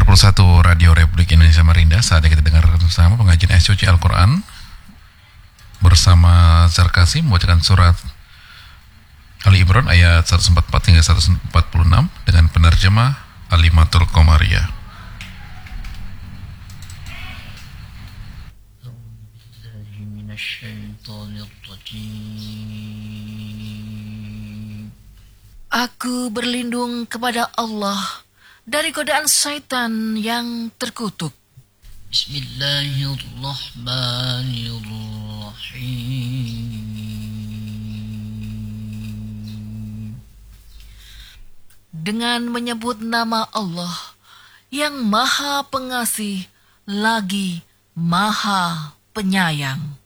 pendengar Pulsatu Radio Republik Indonesia Samarinda, saatnya kita dengar bersama pengajian SOC Al-Quran bersama Zarkasi membacakan surat Ali Imran ayat 144 hingga 146 dengan penerjemah Alimatul Qomariyah. Aku berlindung kepada Allah dari godaan syaitan yang terkutuk. Bismillahirrahmanirrahim. Dengan menyebut nama Allah yang Maha Pengasih lagi Maha Penyayang.